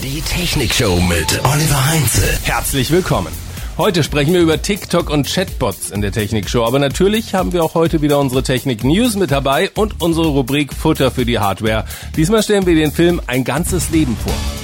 Die Technikshow mit Oliver Heinze. Herzlich willkommen. Heute sprechen wir über TikTok und Chatbots in der Technikshow. Aber natürlich haben wir auch heute wieder unsere Technik-News mit dabei und unsere Rubrik Futter für die Hardware. Diesmal stellen wir den Film Ein ganzes Leben vor.